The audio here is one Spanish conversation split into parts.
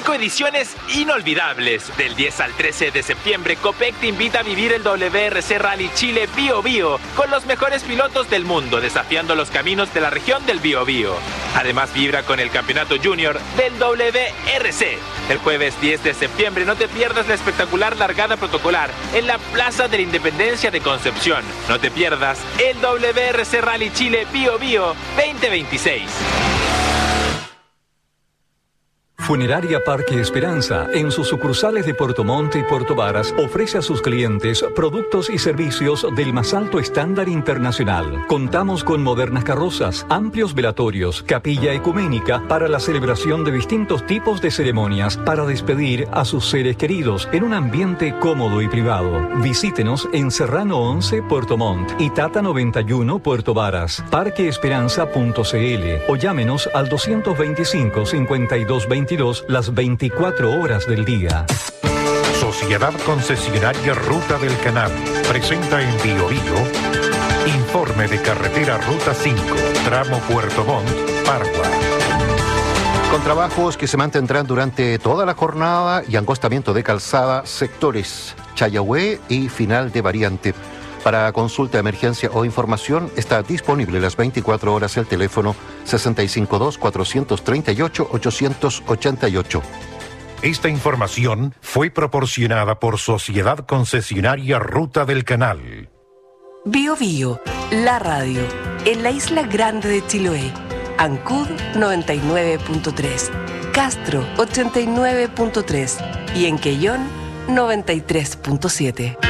5 ediciones inolvidables. Del 10 al 13 de septiembre, Copec te invita a vivir el WRC Rally Chile Biobío con los mejores pilotos del mundo, desafiando los caminos de la región del Biobío. Además, vibra con el campeonato junior del WRC. El jueves 10 de septiembre no te pierdas la espectacular largada protocolar en la Plaza de la Independencia de Concepción. No te pierdas el WRC Rally Chile Biobío 2026. Funeraria Parque Esperanza, en sus sucursales de Puerto Montt y Puerto Varas, ofrece a sus clientes productos y servicios del más alto estándar internacional. Contamos con modernas carrozas, amplios velatorios, capilla ecuménica para la celebración de distintos tipos de ceremonias para despedir a sus seres queridos en un ambiente cómodo y privado. Visítenos en Serrano 11, Puerto Montt y Tata 91, Puerto Varas. Parqueesperanza.cl o llámenos al 225-5222 las 24 horas del día. Sociedad Concesionaria Ruta del Canal presenta en Biobío informe de carretera Ruta 5, tramo Puerto Montt, Pargua. Con trabajos que se mantendrán durante toda la jornada y angostamiento de calzada, sectores Chayahue y final de variante. Para consulta, emergencia o información está disponible las 24 horas el teléfono 652-438-888. Esta información fue proporcionada por Sociedad Concesionaria Ruta del Canal. Biobío, la radio, en la isla grande de Chiloé. Ancud 99.3, Castro 89.3 y en Quellón 93.7.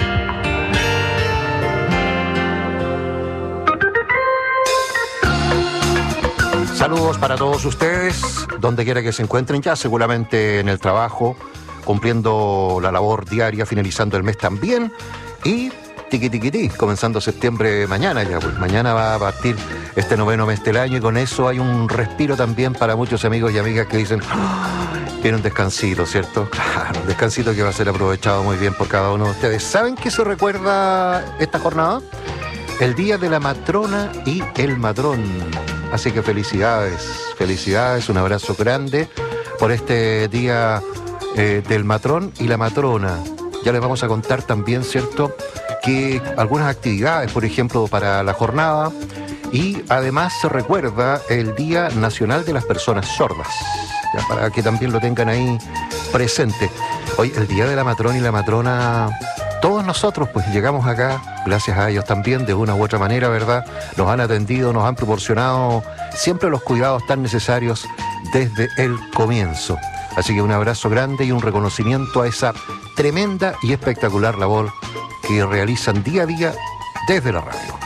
Saludos para todos ustedes, donde quiera que se encuentren, ya seguramente en el trabajo, cumpliendo la labor diaria, finalizando el mes también, y tiqui, comenzando septiembre mañana ya, pues mañana va a partir este 9º mes del año y con eso hay un respiro también para muchos amigos y amigas que dicen, viene un descansito, ¿cierto? Claro, un descansito que va a ser aprovechado muy bien por cada uno de ustedes. ¿Saben qué se recuerda esta jornada? El Día de la Matrona y el Matrón. Así que felicidades, un abrazo grande por este Día del Matrón y la Matrona. Ya les vamos a contar también, ¿cierto?, que algunas actividades, por ejemplo, para la jornada, y además se recuerda el Día Nacional de las Personas Sordas, ya para que también lo tengan ahí presente. Hoy, el Día de la Matrona y la Matrona, todos nosotros pues llegamos acá, gracias a ellos también, de una u otra manera, ¿verdad? Nos han atendido, nos han proporcionado siempre los cuidados tan necesarios desde el comienzo. Así que un abrazo grande y un reconocimiento a esa tremenda y espectacular labor que realizan día a día desde la radio.